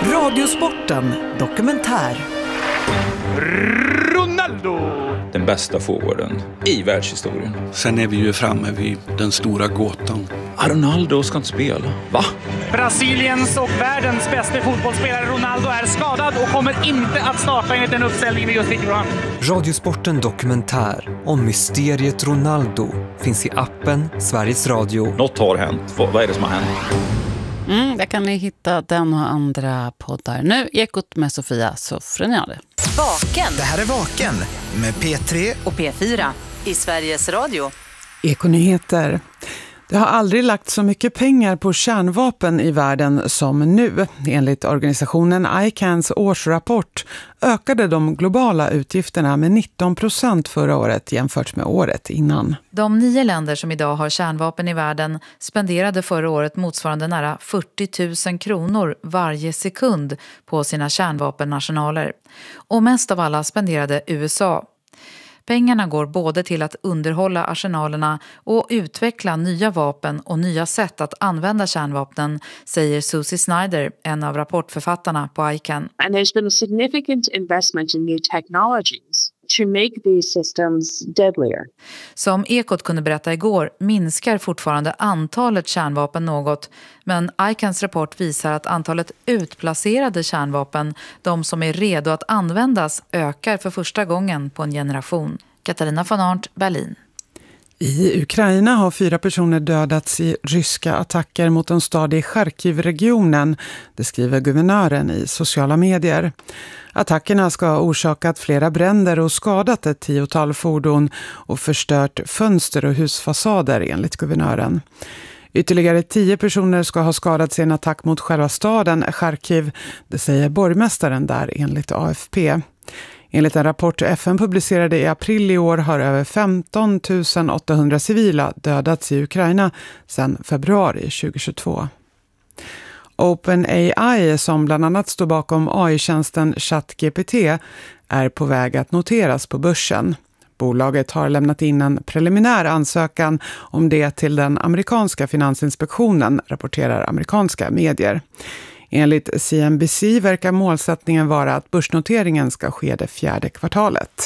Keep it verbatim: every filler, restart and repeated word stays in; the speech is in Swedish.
Radiosporten dokumentär. Ronaldo! Den bästa forwarden i världshistorien. Sen är vi ju framme vid den stora gåtan. Ah, Ronaldo ska inte spela. Va? Brasiliens och världens bästa fotbollsspelare Ronaldo är skadad och kommer inte att starta enligt den uppställning vi just fick fram. Radiosporten dokumentär om mysteriet Ronaldo finns i appen Sveriges Radio. Något har hänt. Vad är det som har hänt? Mm, där kan ni hitta den och andra poddar. Nu Ekot med Sofia Sofreniade. Vaken. Det här är Vaken med P tre Och P fyra i Sveriges Radio. Ekonyheter. Det har aldrig lagt så mycket pengar på kärnvapen i världen som nu. Enligt organisationen I C A N:s årsrapport ökade de globala utgifterna med nitton procent förra året jämfört med året innan. De nio länder som idag har kärnvapen i världen spenderade förra året motsvarande nära fyrtio tusen kronor varje sekund på sina kärnvapennationaler. Och mest av alla spenderade U S A. Pengarna går både till att underhålla arsenalerna och utveckla nya vapen och nya sätt att använda kärnvapnen, säger Susie Snyder, en av rapportförfattarna på I C A N. And there's been a significant investment in new technologies to make these systems deadlier. Som Ekot kunde berätta igår minskar fortfarande antalet kärnvapen något, men I C A N:s rapport visar att antalet utplacerade kärnvapen, de som är redo att användas, ökar för första gången på en generation. Katarina von Arndt, Berlin. I Ukraina har fyra personer dödats i ryska attacker mot en stad i Charkiv-regionen, det skriver guvernören i sociala medier. Attackerna ska ha orsakat flera bränder och skadat ett tiotal fordon och förstört fönster och husfasader enligt guvernören. Ytterligare tio personer ska ha skadats i en attack mot själva staden Charkiv, det säger borgmästaren där enligt A F P. Enligt en rapport F N publicerade i april i år har över femton tusen åttahundra civila dödats i Ukraina sedan februari tjugohundratjugotvå. OpenAI, som bland annat står bakom A I-tjänsten ChatGPT, är på väg att noteras på börsen. Bolaget har lämnat in en preliminär ansökan om det till den amerikanska finansinspektionen, rapporterar amerikanska medier. Enligt C N B C verkar målsättningen vara att börsnoteringen ska ske det fjärde kvartalet.